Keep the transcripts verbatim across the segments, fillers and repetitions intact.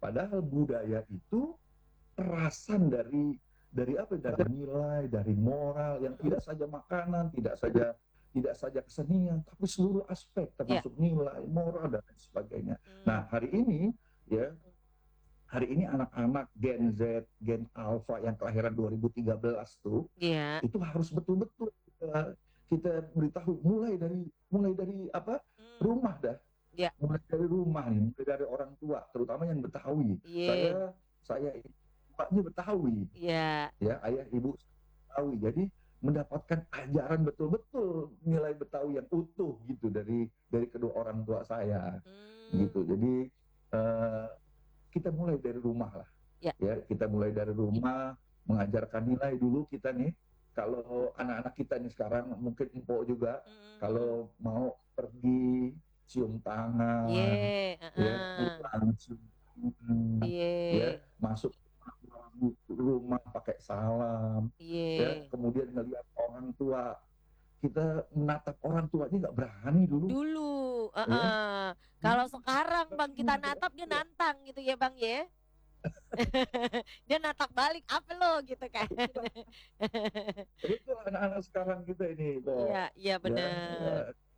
Padahal budaya itu perasan dari dari apa? Dari nilai, dari moral yang tidak saja makanan, tidak saja tidak saja kesenian, tapi seluruh aspek Ya. termasuk nilai, moral dan lain sebagainya. Hmm. Nah, hari ini ya, hari ini anak-anak Gen Z, Gen Alpha yang kelahiran dua ribu tiga belas tuh Iya. itu harus betul-betul kita, kita beritahu mulai dari mulai dari apa? Hmm. Rumah dah, Ya. mulai dari rumah nih, mulai dari orang tua, terutama yang Betawi. Iya. Saya saya bapaknya Betawi, Iya. ya ayah ibu Betawi. Jadi mendapatkan ajaran betul-betul nilai Betawi yang utuh gitu dari dari kedua orang tua saya Hmm. gitu. Jadi eh, kita mulai dari rumah lah, Ya. ya kita mulai dari rumah mengajarkan nilai dulu kita nih. Kalau anak-anak kita nih sekarang mungkin empok juga Hmm. kalau mau pergi cium tangan, Iya. ya Heeh. pulang cium tangan, ya Iya. masuk rumah pakai salam, ya Iya. kemudian ngelihat orang tua, kita menatap orang tua aja nggak berani dulu, Dulu, ya. heeh. Kalau sekarang Bang kita natap dia Ya, nantang gitu ya Bang ya. Dia natap balik, "Apa lo?" Gitu kan. itulah, itulah anak-anak sekarang kita ini Iya, kok, iya ya, ya, bener.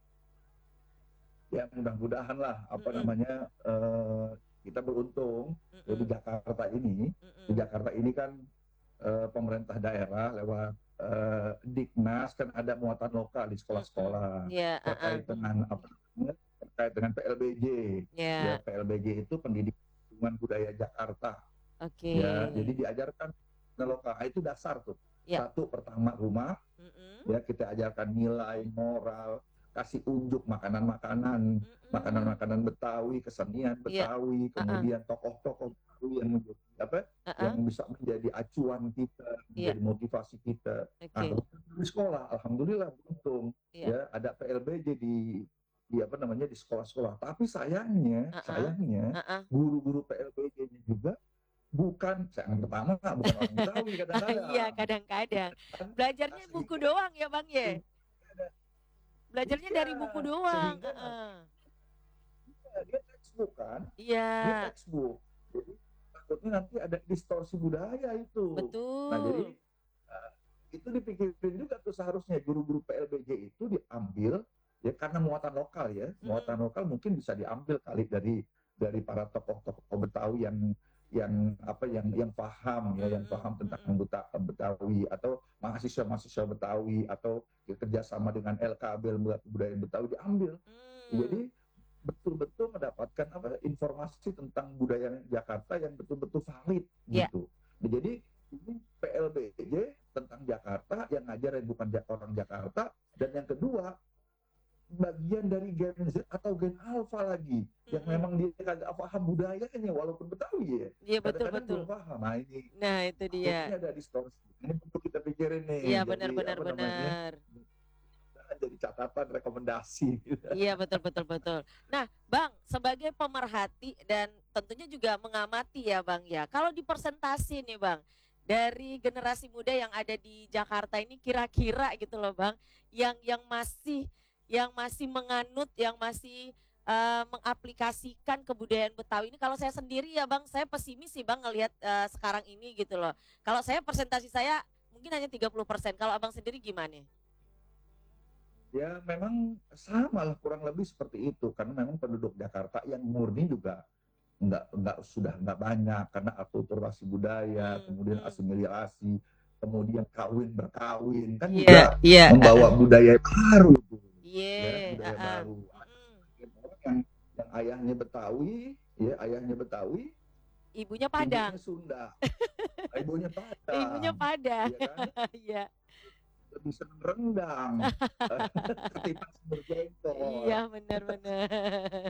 ya mudah-mudahan lah apa Mhm. namanya eh, kita beruntung ya di Mhm. Jakarta ini. Di Mhm. Jakarta ini kan eh, pemerintah daerah lewat eh, Diknas kan ada muatan lokal di Mhm. sekolah-sekolah Iya, heeh. terkait dengan apa namanya, terkait dengan P L B J. Ya, Iya. P L B J itu pendidikan lingkungan budaya Jakarta. Oke. Ya, jadi diajarkan lokal. Ah, itu dasar tuh. Ya. Satu pertama rumah, Mhm. ya kita ajarkan nilai moral, kasih unjuk makanan-makanan, Mhm. makanan-makanan Betawi, kesenian Iya. Betawi, Heeh. kemudian tokoh-tokoh Betawi yang menjadi apa? Yang Heeh. bisa menjadi acuan kita, Iya. menjadi motivasi kita. Nah, Oke. di sekolah, alhamdulillah beruntung Iya. ya ada P L B J di di apa namanya di sekolah-sekolah. Tapi sayangnya, Heeh. sayangnya Heeh. guru-guru P L B J-nya juga bukan, yang pertama bukan orang Betawi Iya, kadang-kadang. kadang-kadang. Kan? Belajarnya buku Sehingga, doang ya Bang ya? Belajarnya iya, dari buku doang, sehingga nanti heeh. dia textbook kan, dia Iya, textbook. Jadi takutnya nanti ada distorsi budaya itu. Nah jadi betul. uh, itu dipikirin juga tuh seharusnya guru-guru P L B J itu diambil ya karena muatan lokal ya, Mhm. muatan lokal mungkin bisa diambil kali dari dari para tokoh-tokoh Betawi yang yang apa yang yang paham ya yang Mhm. paham tentang Mhm. Betawi atau mahasiswa-mahasiswa Betawi atau kerjasama dengan L K B Budaya Betawi diambil. Mmm. Jadi betul-betul mendapatkan apa informasi tentang budaya Jakarta yang betul-betul valid Iya. gitu. Nah, jadi ini P L B J tentang Jakarta yang ngajar yang bukan orang Jakarta, dan yang kedua bagian dari Gen Z atau Gen Alpha lagi yang Mhm. memang dia kagak paham budayanya walaupun Betawi ya Iya, betul kadang-kadang betul. belum paham. Nah ini Nah itu dia. takutnya ada distorsi, ini perlu kita pikirin nih, Iya, jadi benar benar apa namanya, benar. jadi catatan rekomendasi gitu. Iya, betul betul betul. Nah, Bang, sebagai pemerhati dan tentunya juga mengamati ya, Bang, ya. Kalau dipersentasi nih, Bang, dari generasi muda yang ada di Jakarta ini kira-kira gitu loh, Bang, yang yang masih yang masih menganut, yang masih eh, mengaplikasikan kebudayaan Betawi ini. Kalau saya sendiri ya, Bang, saya pesimis sih, Bang, ngelihat eh, sekarang ini gitu loh. Kalau saya presentasi saya mungkin hanya tiga puluh persen. Kalau Abang sendiri gimana? Ya memang sama lah kurang lebih seperti itu karena memang penduduk Jakarta yang murni juga nggak nggak sudah nggak banyak karena akulturasi budaya, Hmm, kemudian hmm. asimilasi, kemudian kawin berkawin kan Iya, juga iya, heeh. membawa budaya baru itu, Iya, ya budaya heeh. baru. Mhm. Orang yang yang ayahnya Betawi, ya ayahnya Betawi, Ibunya Padang. ibunya Sunda, ibunya Ibunya Padang, Padang. ya kan? Iya. Lebih seneng rendang ketimbang sumber Iya, jengkol. benar benar.